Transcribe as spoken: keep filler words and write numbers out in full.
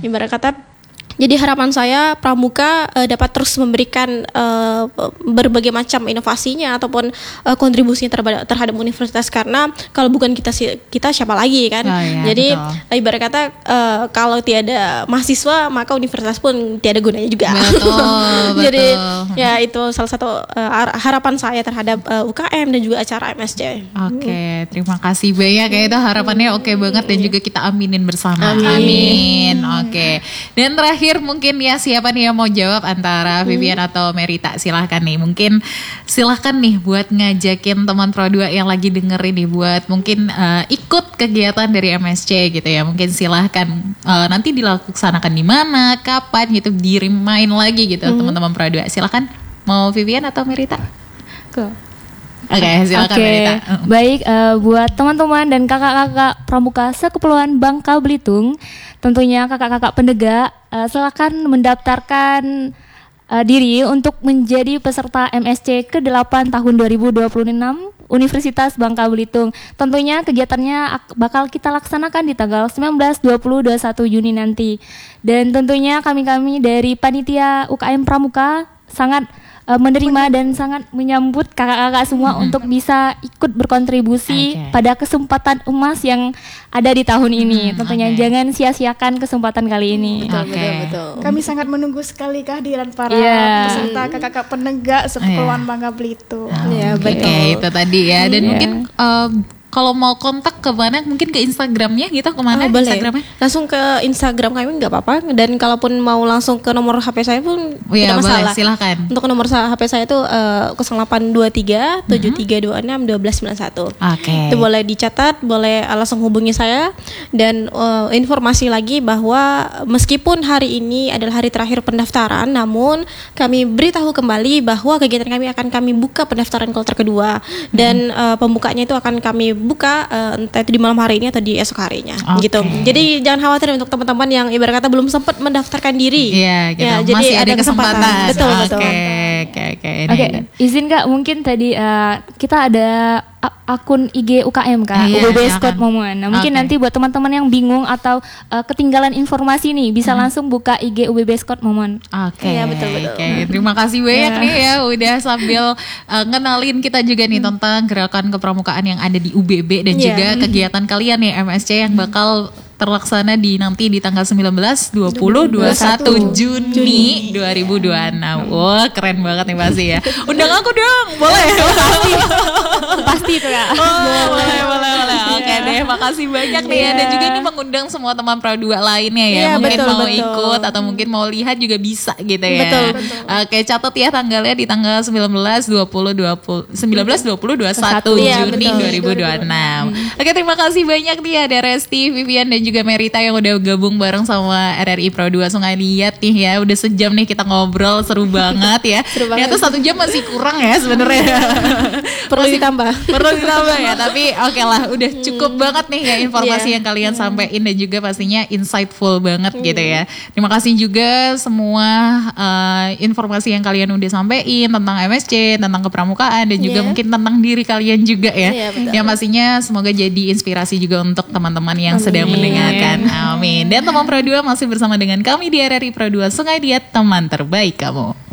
Ibarat kata, jadi harapan saya Pramuka uh, dapat terus memberikan uh, berbagai macam inovasinya ataupun uh, kontribusinya terhadap, terhadap universitas, karena kalau bukan kita kita siapa lagi kan. Oh, iya, jadi betul. Ibarat kata uh, kalau tiada mahasiswa maka universitas pun tiada gunanya juga. Betul. Jadi betul. Ya itu salah satu uh, harapan saya terhadap uh, U K M dan juga acara M S C. Oke, okay, terima kasih banyak ya, itu harapannya oke okay banget dan juga kita aminin bersama. Amin. Amin. Oke. Okay. Dan terakhir mungkin ya, siapa nih yang mau jawab antara Vivian hmm. atau Merita? Silahkan nih, mungkin silahkan nih buat ngajakin teman Pro dua yang lagi dengerin nih buat mungkin uh, ikut kegiatan dari M S C gitu ya. Mungkin silahkan uh, nanti dilaksanakan di mana, kapan gitu, di-remind lagi gitu hmm. teman-teman Pro dua. Silahkan, mau Vivian atau Merita? Oke, okay, silakan okay. Merita. Baik, uh, buat teman-teman dan kakak-kakak Pramuka Sekepulauan Bangka Belitung, tentunya kakak-kakak penegak, uh, silakan mendaftarkan uh, diri untuk menjadi peserta M S C ke delapan tahun dua ribu dua puluh enam Universitas Bangka Belitung. Tentunya kegiatannya bakal kita laksanakan di tanggal sembilan belas, dua puluh, dua puluh satu Juni nanti. Dan tentunya kami-kami dari Panitia U K M Pramuka sangat menerima dan sangat menyambut kakak-kakak semua mm-hmm. untuk bisa ikut berkontribusi okay. pada kesempatan emas yang ada di tahun ini. Mm, Tentunya okay. jangan sia-siakan kesempatan kali ini. Betul, okay. betul, betul. Kami sangat menunggu sekali kehadiran para yeah. peserta kakak-kakak penegak Sekepulauan yeah. Bangka Belitung. Iya, yeah, betul. Okay, itu tadi ya. Dan yeah. mungkin uh, kalau mau kontak ke mana, mungkin ke Instagramnya gitu, kemana oh, Instagramnya? Langsung ke Instagram kami nggak apa-apa. Dan kalaupun mau langsung ke nomor H P saya pun oh, ya, tidak masalah. Boleh, silakan. Untuk nomor H P saya itu uh, nol delapan dua tiga tujuh tiga dua enam satu dua sembilan satu. Oke. Itu boleh dicatat, boleh langsung hubungi saya. Dan uh, informasi lagi bahwa meskipun hari ini adalah hari terakhir pendaftaran, namun kami beritahu kembali bahwa kegiatan kami akan kami buka pendaftaran kloter kedua. Dan uh, pembukanya itu akan kami buka uh, entah itu di malam hari ini atau di esok harinya okay. gitu. Jadi jangan khawatir untuk teman-teman yang ibarat kata belum sempat mendaftarkan diri. Iya, gitu. Ya, Masih jadi ada ada kesempatan. kesempatan. Betul, okay. betul. Oke, oke. Oke, izin Kak, mungkin tadi uh, kita ada akun I G U K M Kak, iya, U B B Scott Momoan. Nah, mungkin okay. nanti buat teman-teman yang bingung atau uh, ketinggalan informasi nih, bisa hmm. langsung buka I G U B B Scott Momoan. Oke, okay. Iya, betul betul. Okay. Terima kasih banyak yeah. nih ya, udah sambil uh, ngenalin kita juga nih hmm. tentang gerakan kepramukaan yang ada di U B B dan yeah. juga kegiatan kalian nih M S C yang bakal terlaksana di nanti di tanggal sembilan belas, dua puluh, dua puluh satu Juni dua ribu dua puluh enam. Wah, keren banget nih pasti ya. Undang aku dong, boleh? Pasti, pasti itu ya. Oh, boleh, boleh, boleh. Oke okay, deh, makasih banyak nih ya. Dan juga ini mengundang semua teman Pro dua lainnya ya. Yeah, mungkin betul, mau betul. ikut atau mungkin mau lihat juga bisa gitu ya. Betul, betul. Oke, catat ya tanggalnya di tanggal sembilan belas, dua puluh, dua puluh, sembilan belas, dua puluh, dua puluh satu yeah, Juni dua ribu dua puluh enam. Hmm. Oke, terima kasih banyak nih ada Resti, Vivian dan juga Merita yang udah gabung bareng sama R R I Pro dua Sungai Liat nih ya. Udah sejam nih kita ngobrol, seru banget ya. Seru banget. Ternyata satu jam masih kurang ya sebenarnya. Perlu ditambah. Perlu ditambah ya, tapi oke okay lah, udah cukup hmm. banget nih ya informasi yeah. yang kalian hmm. sampaikan dan juga pastinya insightful banget hmm. gitu ya. Terima kasih juga semua uh, informasi yang kalian udah sampaikan tentang M S C, tentang kepramukaan dan juga yeah. mungkin tentang diri kalian juga ya. Yeah, yang pastinya semoga jadi inspirasi juga untuk teman-teman yang Amin. sedang mendengarkan. Amin. Dan teman Pro dua masih bersama dengan kami di R R I Pro dua Sungai Liat, teman terbaik kamu.